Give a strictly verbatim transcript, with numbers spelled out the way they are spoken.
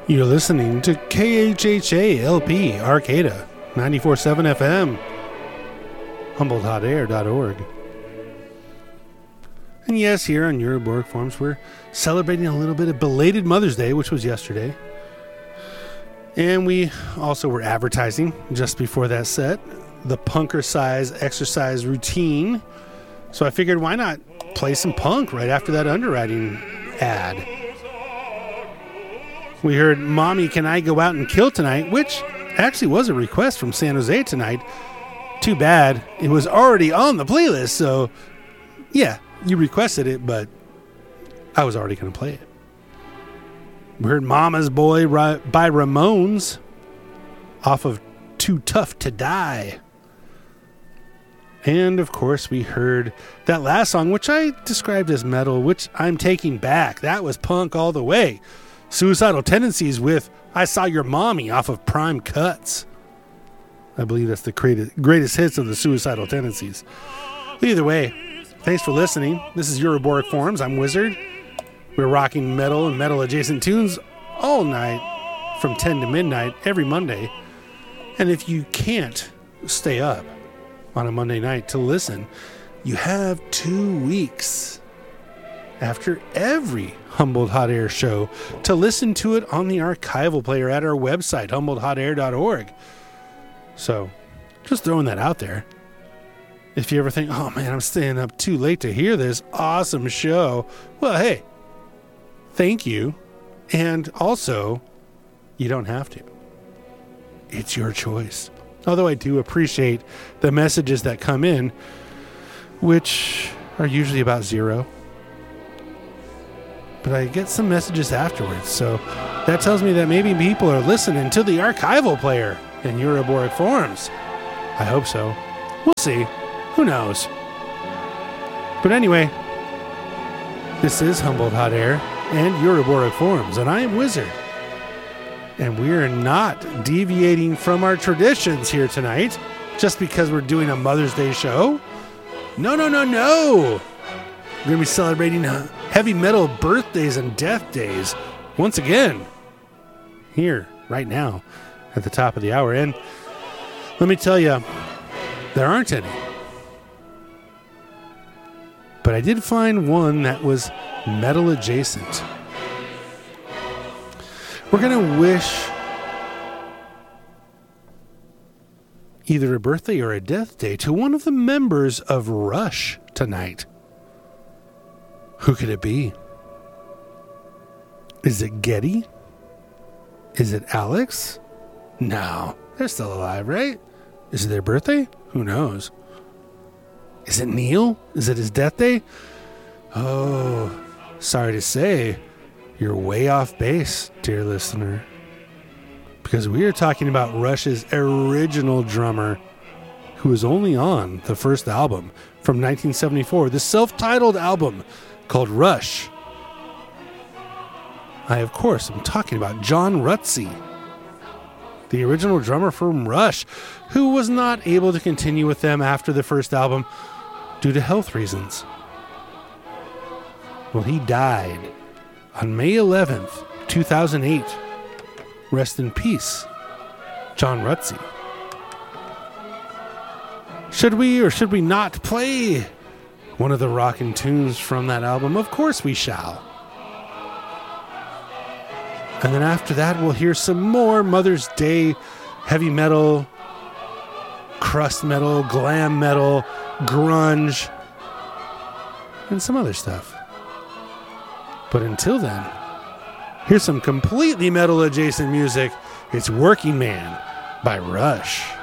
You're listening to K H H A L P Arcata, ninety-four point seven F M, Humboldt Hot Air dot org. And yes, here on Euroborg Forums, we're celebrating a little bit of belated Mother's Day, which was yesterday. And we also were advertising just before that set, the punker size exercise routine. So I figured, why not play some punk right after that underwriting ad? We heard Mommy, Can I Go Out and Kill Tonight, which actually was a request from San Jose tonight. Too bad it was already on the playlist, so yeah, you requested it, but I was already going to play it. We heard Mama's Boy by Ramones off of Too Tough to Die. And of course, we heard that last song, which I described as metal, which I'm taking back. That was punk all the way. Suicidal Tendencies with I Saw Your Mommy off of Prime Cuts. I believe that's the greatest, greatest hits of the Suicidal Tendencies. Either way, thanks for listening. This is Euroborg Forums. I'm Wizard. We're rocking metal and metal-adjacent tunes all night from ten to midnight every Monday. And if you can't stay up on a Monday night to listen, you have two weeks after every Humboldt Hot Air show to listen to it on the archival player at our website, Humboldt Hot Air dot org. So, just throwing that out there. If you ever think, oh man, I'm staying up too late to hear this awesome show, well, hey, thank you. And also, you don't have to. It's your choice. Although I do appreciate the messages that come in, which are usually about zero. But I get some messages afterwards, so that tells me that maybe people are listening to the archival player in Euroborg Forums. I hope so. We'll see. Who knows? But anyway, this is Humboldt Hot Air and Euroborg Forums, and I am Wizard. And we are not deviating from our traditions here tonight just because we're doing a Mother's Day show. No, no, no, no! We're going to be celebrating heavy metal birthdays and death days once again here, right now, at the top of the hour. And let me tell you, there aren't any. But I did find one that was metal adjacent. We're going to wish either a birthday or a death day to one of the members of Rush tonight. Who could it be? Is it Geddy? Is it Alex? No, they're still alive, right? Is it their birthday? Who knows? Is it Neil? Is it his death day? Oh, sorry to say, you're way off base, dear listener. Because we are talking about Rush's original drummer, who was only on the first album from nineteen seventy-four, the self-titled album called Rush. I, of course, am talking about John Rutsey, the original drummer from Rush, who was not able to continue with them after the first album due to health reasons. Well, he died on May eleventh, two thousand eight. Rest in peace, John Rutsey. Should we or should we not play one of the rockin' tunes from that album? Of course we shall. And then after that, we'll hear some more Mother's Day heavy metal, crust metal, glam metal, grunge, and some other stuff. But until then, here's some completely metal adjacent music. It's Working Man by Rush.